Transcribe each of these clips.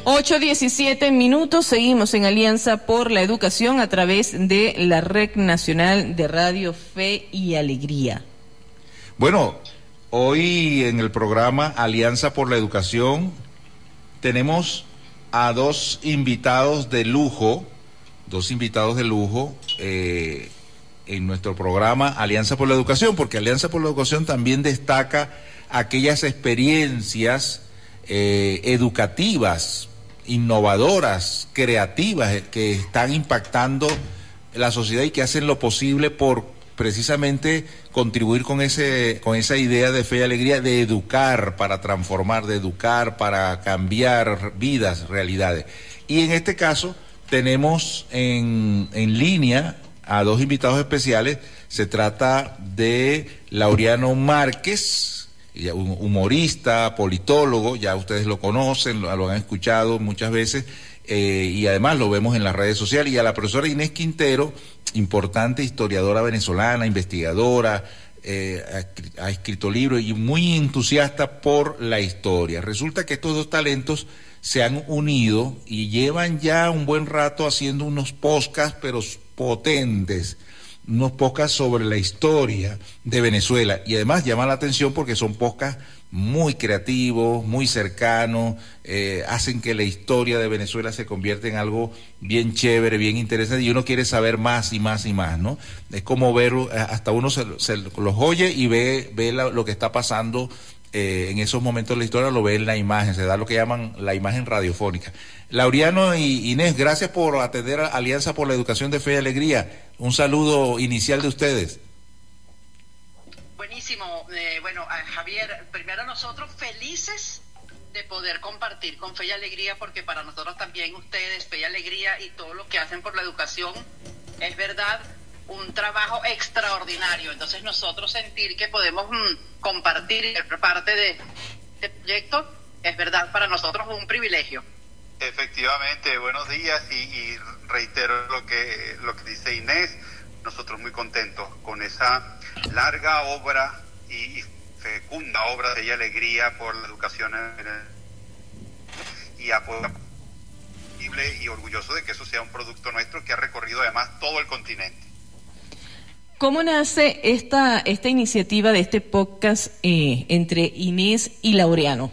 8:17, seguimos en Alianza por la Educación a través de la Red Nacional de Radio Fe y Alegría. Bueno, hoy en el programa Alianza por la Educación tenemos a dos invitados de lujo en nuestro programa Alianza por la Educación, porque Alianza por la Educación también destaca aquellas experiencias educativas, innovadoras, creativas, que están impactando la sociedad y que hacen lo posible por precisamente contribuir con esa idea de fe y alegría, de educar para transformar, de educar para cambiar vidas, realidades. Y en este caso tenemos en línea a dos invitados especiales. Se trata de Laureano Márquez, un humorista, politólogo, ya ustedes lo conocen, lo han escuchado muchas veces, y además lo vemos en las redes sociales, y a la profesora Inés Quintero, importante historiadora venezolana, investigadora, ha escrito libros y muy entusiasta por la historia. Resulta que estos dos talentos se han unido y llevan ya un buen rato haciendo unos podcasts, pero potentes, unos podcasts sobre la historia de Venezuela, y además llama la atención porque son podcasts muy creativos, muy cercanos, hacen que la historia de Venezuela se convierta en algo bien chévere, bien interesante, y uno quiere saber más y más y más, ¿no? Es como ver, hasta uno se los oye y ve lo que está pasando en esos momentos de la historia, lo ve en la imagen, se da lo que llaman la imagen radiofónica. Laureano y Inés, gracias por atender a Alianza por la Educación de Fe y Alegría. Un saludo inicial de ustedes. Buenísimo. Javier, primero nosotros felices de poder compartir con Fe y Alegría, porque para nosotros también ustedes, Fe y Alegría y todo lo que hacen por la educación, es verdad, un trabajo extraordinario. Entonces nosotros sentir que podemos compartir parte de este proyecto, es verdad, para nosotros un privilegio. Efectivamente, buenos días, y reitero lo que dice Inés. Nosotros muy contentos con esa larga obra y fecunda obra de alegría por la educación y apoyo, y orgulloso de que eso sea un producto nuestro que ha recorrido además todo el continente. ¿Cómo nace esta iniciativa de este podcast entre Inés y Laureano?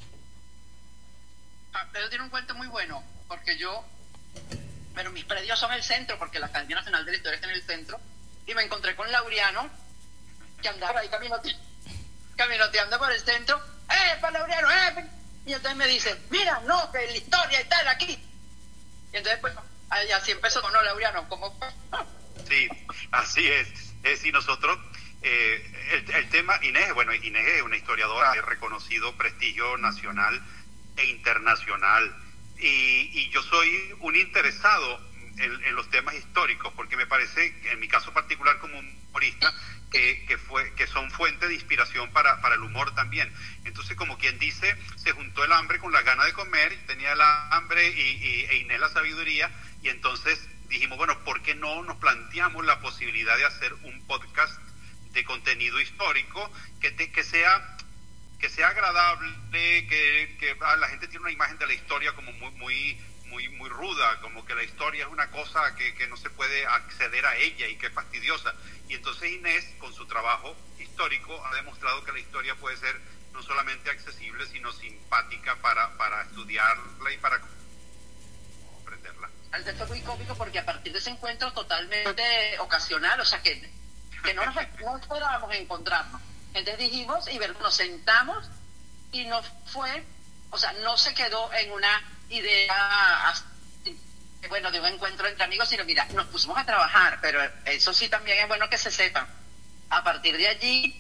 Pero tiene un cuento muy bueno, porque mis predios son el centro, porque la Academia Nacional de la Historia está en el centro, y me encontré con Laureano, que andaba ahí caminoteando por el centro. ¡Para Laureano! Y entonces me dice, mira, no, que la historia está aquí. Y entonces, pues, así empezó con Laureano, como... Sí, así es. Y nosotros, el tema, Inés es una historiadora de reconocido prestigio nacional e internacional, y yo soy un interesado en los temas históricos, porque me parece, en mi caso particular como humorista, que son fuente de inspiración para el humor también. Entonces, como quien dice, se juntó el hambre con la gana de comer, tenía el hambre e Inés la sabiduría, y entonces dijimos, bueno, ¿por qué no nos planteamos la posibilidad de hacer un podcast de contenido histórico que sea agradable, que la gente tiene una imagen de la historia como muy ruda, como que la historia es una cosa que no se puede acceder a ella y que es fastidiosa. Y entonces Inés, con su trabajo histórico, ha demostrado que la historia puede ser no solamente accesible, sino simpática para estudiarla y para comprenderla. Entonces fue muy cómico, porque a partir de ese encuentro totalmente ocasional, o sea que no esperábamos encontrarnos. Entonces dijimos, y nos sentamos, y no se quedó en una idea de un encuentro entre amigos, sino mira, nos pusimos a trabajar. Pero eso sí también es bueno que se sepa. A partir de allí,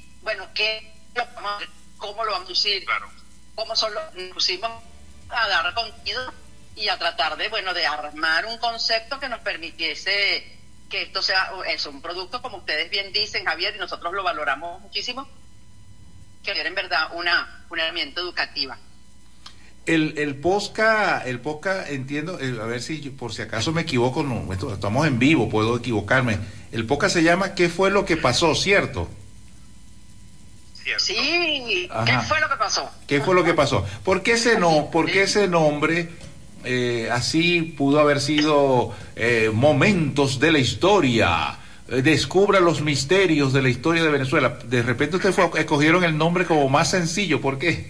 cómo lo vamos a decir, claro, nos pusimos a dar contenido y a tratar de armar un concepto que nos permitiese que esto sea un producto, como ustedes bien dicen, Javier, y nosotros lo valoramos muchísimo, que era en verdad una herramienta educativa. El podcast, entiendo, a ver si por si acaso me equivoco, no, estamos en vivo, puedo equivocarme. El podcast se llama ¿Qué fue lo que pasó?, ¿cierto? Cierto. Sí, Ajá. ¿Qué fue lo que pasó? ¿Qué fue lo que pasó? ¿Por qué ese nombre así pudo haber sido momentos de la historia. Descubra los misterios de la historia de Venezuela. De repente ustedes escogieron el nombre como más sencillo. ¿Por qué?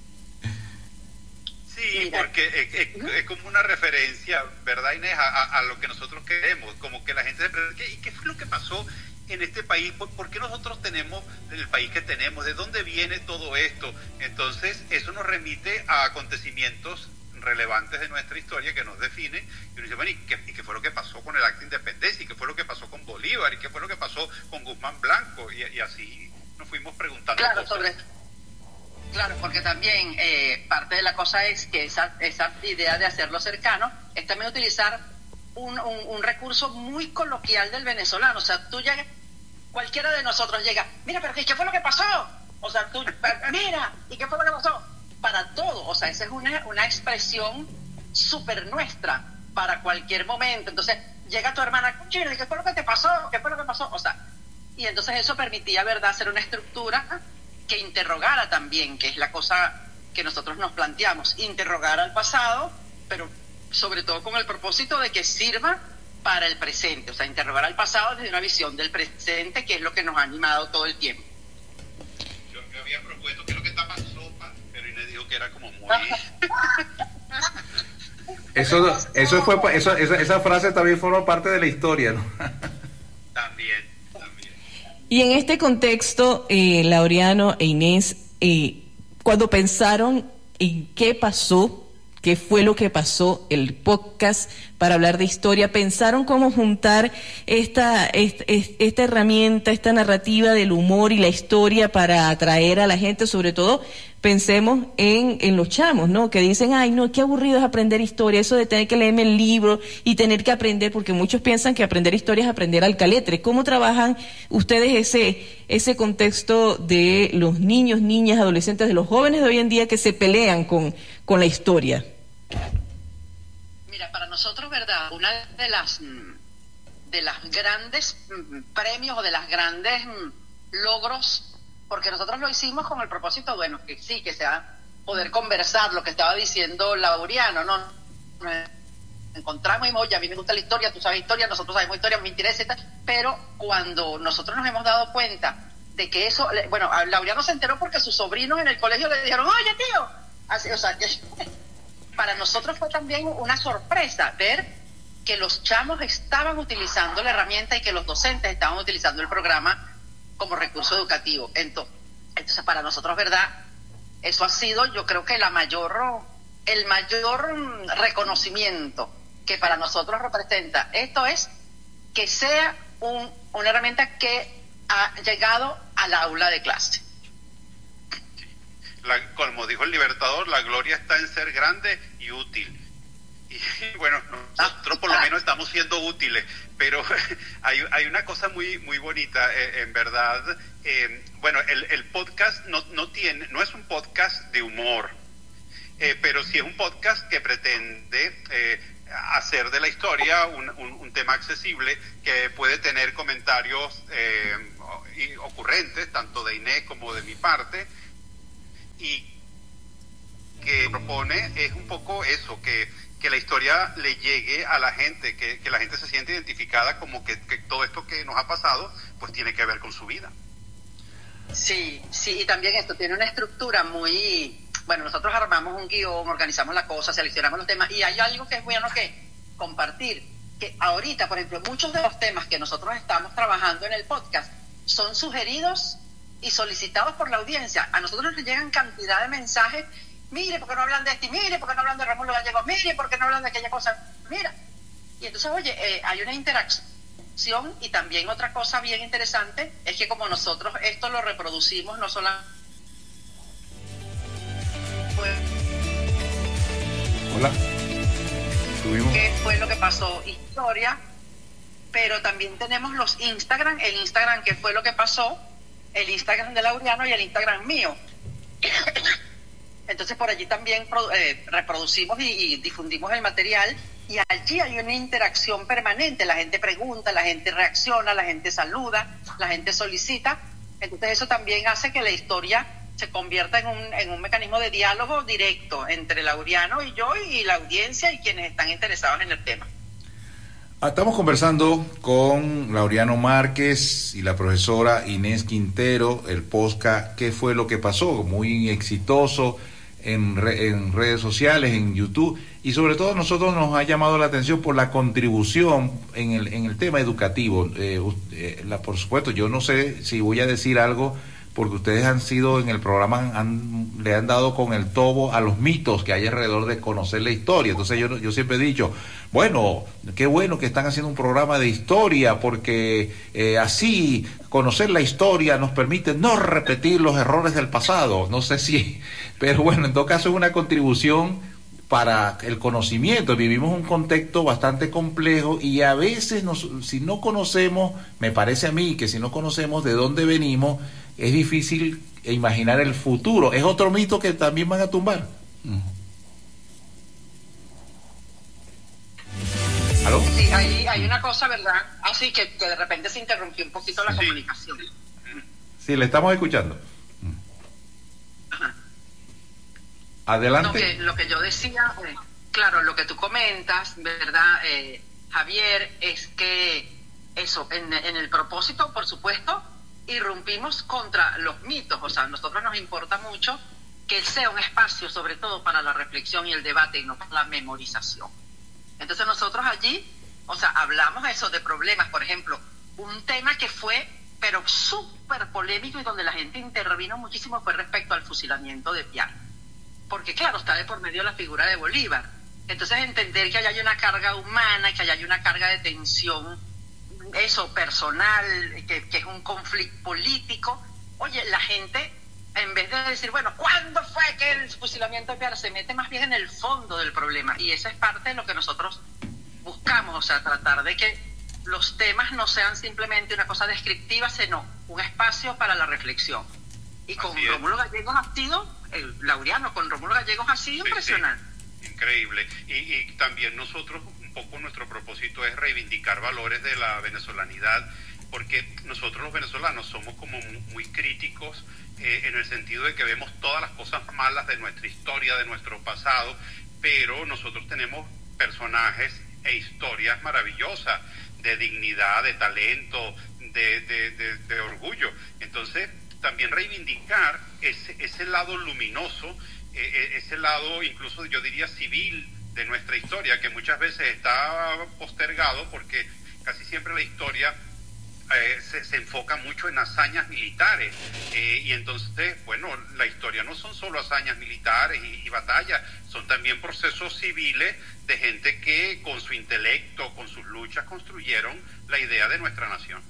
Sí, porque es como una referencia, ¿verdad, Inés? A lo que nosotros queremos. Como que la gente se pregunta, ¿y qué fue lo que pasó en este país? ¿Por qué nosotros tenemos el país que tenemos? ¿De dónde viene todo esto? Entonces, eso nos remite a acontecimientos relevantes de nuestra historia que nos definen, y uno dice, bueno, ¿y qué fue lo que pasó con el acta de independencia? ¿Y qué fue lo que pasó con Bolívar? ¿Y qué fue lo que pasó con Guzmán Blanco? Y así nos fuimos preguntando cosas. Claro, porque también parte de la cosa es que esa idea de hacerlo cercano es también utilizar un recurso muy coloquial del venezolano. O sea, tú llegas, cualquiera de nosotros llega, mira, pero ¿qué fue lo que pasó? O sea, tú, mira, ¿y qué fue lo que pasó? Para todo, o sea, esa es una expresión súper nuestra para cualquier momento. Entonces, llega tu hermana, ¿qué fue lo que te pasó? ¿Qué fue lo que pasó? O sea, y entonces eso permitía, ¿verdad?, hacer una estructura que interrogara también, que es la cosa que nosotros nos planteamos, interrogar al pasado, pero sobre todo con el propósito de que sirva para el presente, o sea, interrogar al pasado desde una visión del presente, que es lo que nos ha animado todo el tiempo. Yo había propuesto que lo que está pasando, pero Inés dijo que era como muy... Esa frase también forma parte de la historia, ¿no? También. Y en este contexto, Laureano e Inés, cuando pensaron en qué pasó, qué fue lo que pasó, el podcast para hablar de historia, pensaron cómo juntar esta herramienta, esta narrativa del humor y la historia para atraer a la gente, sobre todo pensemos en los chamos, ¿no? Que dicen, ay, no, qué aburrido es aprender historia, eso de tener que leerme el libro y tener que aprender, porque muchos piensan que aprender historia es aprender al caletre. ¿Cómo trabajan ustedes ese contexto de los niños, niñas, adolescentes, de los jóvenes de hoy en día que se pelean con la historia? Mira, para nosotros, ¿verdad?, una de las grandes premios o de las grandes logros, porque nosotros lo hicimos con el propósito, bueno, que sí, que sea poder conversar, lo que estaba diciendo Laureano, ¿no? Nos encontramos y dijimos, oye, a mí me gusta la historia, tú sabes historia, nosotros sabemos historia, me interesa y tal, pero cuando nosotros nos hemos dado cuenta de que eso, bueno, Laureano se enteró porque sus sobrinos en el colegio le dijeron, oye, tío, así, o sea, que para nosotros fue también una sorpresa ver que los chamos estaban utilizando la herramienta y que los docentes estaban utilizando el programa como recurso educativo. Entonces para nosotros, ¿verdad?, eso ha sido, yo creo que el mayor reconocimiento que para nosotros representa. Esto es que sea una herramienta que ha llegado al aula de clase. Como dijo el Libertador, la gloria está en ser grande y útil. Y bueno, nosotros por lo menos estamos siendo útiles, pero hay una cosa muy muy bonita, en verdad. Bueno, el podcast no es un podcast de humor, pero sí es un podcast que pretende hacer de la historia un tema accesible, que puede tener comentarios ocurrentes, tanto de Inés como de mi parte, y que propone es un poco eso, que la historia le llegue a la gente, que la gente se siente identificada, como que todo esto que nos ha pasado pues tiene que ver con su vida. Sí, y también esto tiene una estructura muy... Bueno, nosotros armamos un guión, organizamos la cosa, seleccionamos los temas, y hay algo que es bueno que compartir, que ahorita, por ejemplo, muchos de los temas que nosotros estamos trabajando en el podcast son sugeridos y solicitados por la audiencia. A nosotros nos llegan cantidad de mensajes, mire, ¿por qué no hablan de esto? Mire, ¿por qué no hablan de Rómulo Gallegos? Mire, ¿por qué no hablan de aquella cosa? Mira. Y entonces, oye, hay una interacción, y también otra cosa bien interesante es que como nosotros esto lo reproducimos, no solamente... Hola. ¿Qué fue lo que pasó? Historia, pero también tenemos los Instagram, el Instagram ¿qué fue lo que pasó? El Instagram de Laureano y el Instagram mío. Entonces por allí también reproducimos y difundimos el material, y allí hay una interacción permanente, la gente pregunta, la gente reacciona, la gente saluda, la gente solicita. Entonces eso también hace que la historia se convierta en un mecanismo de diálogo directo entre Laureano y yo y la audiencia y quienes están interesados en el tema. Estamos conversando con Laureano Márquez y la profesora Inés Quintero, el podcast ¿Qué fue lo que pasó? Muy exitoso en redes sociales, en YouTube, y sobre todo a nosotros nos ha llamado la atención por la contribución en el tema educativo. Por supuesto, yo no sé si voy a decir algo, porque ustedes han sido en el programa, le han dado con el tobo a los mitos que hay alrededor de conocer la historia. Entonces yo siempre he dicho, bueno, qué bueno que están haciendo un programa de historia, porque así conocer la historia nos permite no repetir los errores del pasado. No sé si, pero bueno, en todo caso es una contribución para el conocimiento. Vivimos un contexto bastante complejo y a veces si no conocemos, me parece a mí que si no conocemos de dónde venimos, es difícil imaginar el futuro. Es otro mito que también van a tumbar. ¿Aló? Sí, hay una cosa, ¿verdad? Así que de repente se interrumpió un poquito la comunicación. Sí, le estamos escuchando. Ajá. Adelante. Lo que yo decía, claro, lo que tú comentas, ¿verdad, Javier? Es que eso, en el propósito, por supuesto, irrumpimos contra los mitos. O sea, a nosotros nos importa mucho que sea un espacio sobre todo para la reflexión y el debate y no para la memorización. Entonces nosotros allí, o sea, hablamos eso de problemas. Por ejemplo, un tema que fue pero súper polémico y donde la gente intervino muchísimo fue respecto al fusilamiento de Piar. Porque claro, está de por medio la figura de Bolívar. Entonces entender que allá hay una carga humana, que allá hay una carga de tensión, eso, personal, que es un conflicto político. Oye, la gente, en vez de decir, bueno, ¿cuándo fue que el fusilamiento de Piar? Se mete más bien en el fondo del problema. Y esa es parte de lo que nosotros buscamos, o sea, tratar de que los temas no sean simplemente una cosa descriptiva, sino un espacio para la reflexión. Y con Rómulo Gallegos ha sido, Laureano, con Rómulo Gallegos ha sido impresionante. Sí. Increíble. Y también nosotros, un poco nuestro propósito es reivindicar valores de la venezolanidad, porque nosotros los venezolanos somos como muy críticos en el sentido de que vemos todas las cosas malas de nuestra historia, de nuestro pasado, pero nosotros tenemos personajes e historias maravillosas, de dignidad, de talento, de orgullo. Entonces, también reivindicar ese lado luminoso, ese lado incluso yo diría civil de nuestra historia, que muchas veces está postergado porque casi siempre la historia se enfoca mucho en hazañas militares, y entonces, bueno, la historia no son solo hazañas militares y batallas, son también procesos civiles de gente que con su intelecto, con sus luchas construyeron la idea de nuestra nación.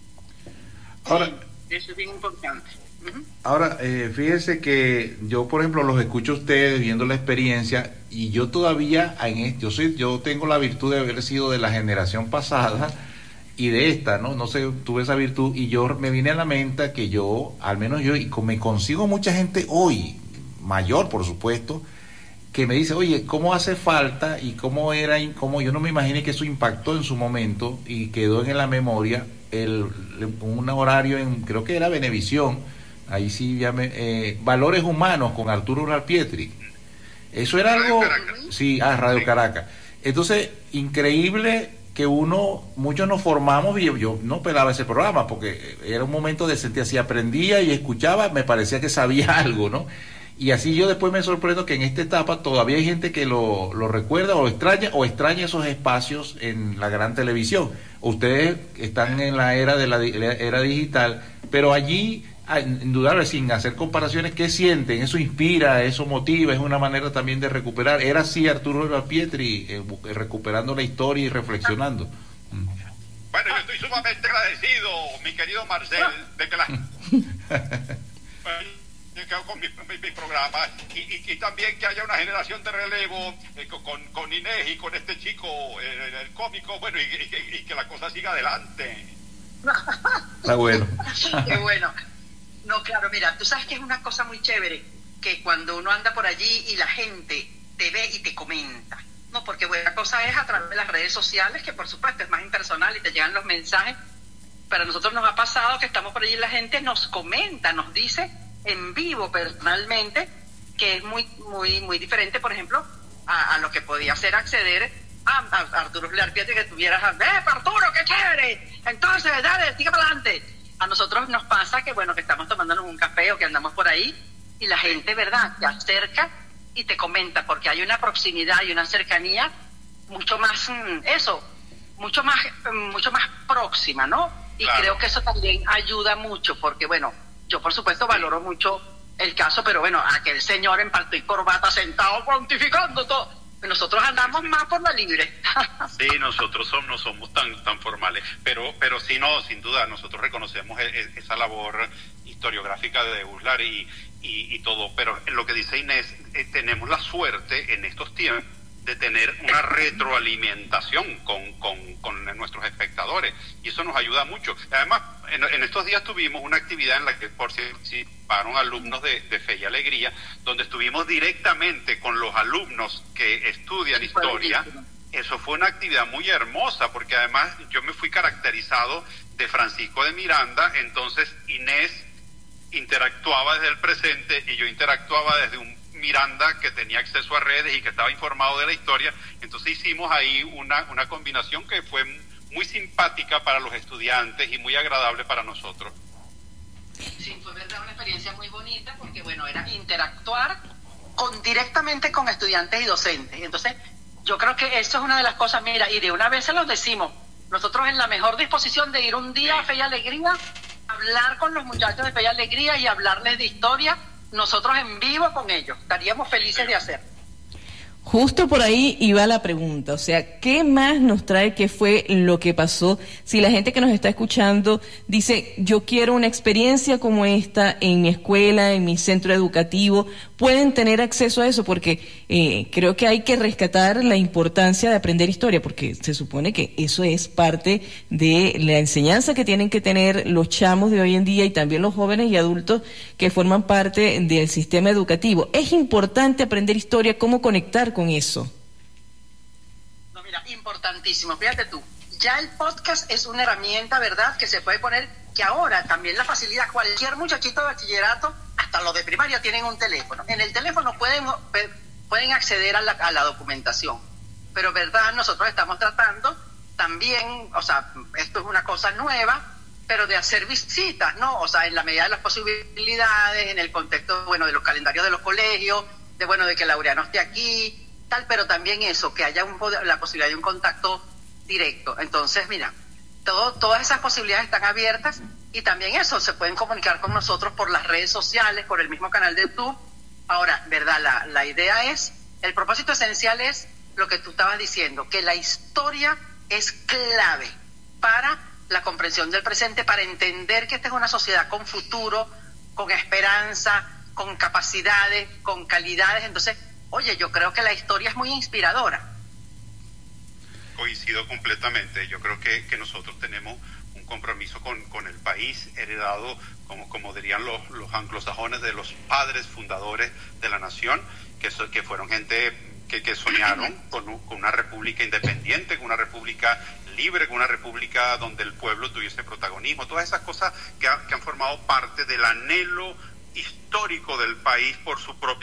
Ahora, eso es bien importante. Ahora, fíjense que yo, por ejemplo, los escucho a ustedes viendo la experiencia y yo todavía, yo tengo la virtud de haber sido de la generación pasada y de esta, no sé, tuve esa virtud y yo me vine a la mente que yo, al menos yo, y me consigo mucha gente hoy, mayor por supuesto, que me dice, oye, ¿cómo hace falta y cómo era, y cómo yo no me imaginé que eso impactó en su momento y quedó en la memoria un horario creo que era Venevisión, ahí sí ya Valores Humanos con Arturo Uralpietri. Eso era Radio algo, Caracas. sí, Radio Sí. Caracas. Entonces, increíble que muchos nos formamos y yo no pelaba ese programa porque era un momento de sentir así, aprendía y escuchaba, me parecía que sabía algo, ¿no? Y así yo después me sorprendo que en esta etapa todavía hay gente que lo recuerda o extraña esos espacios en la gran televisión. Ustedes están en la era de la era digital, pero allí, indudable, sin hacer comparaciones, ¿qué sienten? ¿Eso inspira, eso motiva, es una manera también de recuperar? Era así Arturo Uralpietri, recuperando la historia y reflexionando. Bueno, yo estoy sumamente agradecido, mi querido Marcel, de que yo quedo con mi programa y también que haya una generación de relevo con Inés y con este chico, el cómico, bueno, y que la cosa siga adelante. Está bueno. Qué bueno. No, claro, mira, tú sabes que es una cosa muy chévere, que cuando uno anda por allí y la gente te ve y te comenta, ¿no? Porque buena cosa es a través de las redes sociales, que por supuesto es más impersonal y te llegan los mensajes, pero a nosotros nos ha pasado que estamos por allí y la gente nos comenta, nos dice en vivo personalmente, que es muy, muy, muy diferente, por ejemplo, a lo que podía ser acceder a Arturo Flear Pietri, que tuvieras, Arturo, qué chévere, entonces, dale, sigue para adelante. A nosotros nos pasa que, bueno, que estamos tomándonos un café o que andamos por ahí y la gente, ¿verdad?, te acerca y te comenta, porque hay una proximidad y una cercanía mucho más, mucho más próxima, ¿no? Y claro, creo que eso también ayuda mucho, porque, bueno, yo por supuesto valoro mucho el caso, pero bueno, aquel señor en palto y corbata sentado pontificando todo. Nosotros andamos más por la libre. Sí, nosotros no somos tan formales, pero sí, no, sin duda, nosotros reconocemos esa labor historiográfica de Uslar y todo, pero lo que dice Inés, tenemos la suerte en estos tiempos de tener una retroalimentación con nuestros espectadores, y eso nos ayuda mucho. Además, en estos días tuvimos una actividad en la que participaron alumnos de Fe y Alegría, donde estuvimos directamente con los alumnos que estudian historia. Eso fue una actividad muy hermosa, porque además yo me fui caracterizado de Francisco de Miranda, entonces Inés interactuaba desde el presente y yo interactuaba desde un Miranda que tenía acceso a redes y que estaba informado de la historia. Entonces hicimos ahí una combinación que fue muy simpática para los estudiantes y muy agradable para nosotros. Sí, fue verdad una experiencia muy bonita, porque bueno, era interactuar directamente con estudiantes y docentes. Entonces yo creo que eso es una de las cosas, mira, y de una vez se los decimos, nosotros en la mejor disposición de ir un día a Fe y Alegría, hablar con los muchachos de Fe y Alegría y hablarles de historia, nosotros en vivo con ellos, estaríamos felices de hacer. Justo por ahí iba la pregunta, o sea, ¿qué más nos trae? ¿Qué fue lo que pasó? Si la gente que nos está escuchando dice, yo quiero una experiencia como esta en mi escuela, en mi centro educativo, ¿pueden tener acceso a eso? Porque creo que hay que rescatar la importancia de aprender historia, porque se supone que eso es parte de la enseñanza que tienen que tener los chamos de hoy en día y también los jóvenes y adultos que forman parte del sistema educativo. Es importante aprender historia, ¿cómo conectar con eso? No, mira, importantísimo. Fíjate tú, ya el podcast es una herramienta, ¿verdad?, que se puede poner, que ahora también la facilidad, cualquier muchachito de bachillerato, hasta los de primaria, tienen un teléfono. En el teléfono pueden acceder a la documentación. Pero, ¿verdad?, nosotros estamos tratando también, o sea, esto es una cosa nueva, pero de hacer visitas, ¿no? O sea, en la medida de las posibilidades, en el contexto, bueno, de los calendarios de los colegios, de que Laureano esté aquí, tal, pero también eso, que haya la posibilidad de un contacto directo. Entonces, mira, todas esas posibilidades están abiertas, y también eso, se pueden comunicar con nosotros por las redes sociales, por el mismo canal de YouTube. Ahora, ¿verdad? La idea es, el propósito esencial es lo que tú estabas diciendo, que la historia es clave para la comprensión del presente, para entender que esta es una sociedad con futuro, con esperanza, con capacidades, con calidades. Entonces, oye, yo creo que la historia es muy inspiradora. Coincido completamente. Yo creo que nosotros tenemos un compromiso con el país heredado, como dirían los anglosajones, de los padres fundadores de la nación, que fueron gente que soñaron con una república independiente, con una república libre, con una república donde el pueblo tuviese protagonismo. Todas esas cosas que han formado parte del anhelo histórico del país por su propia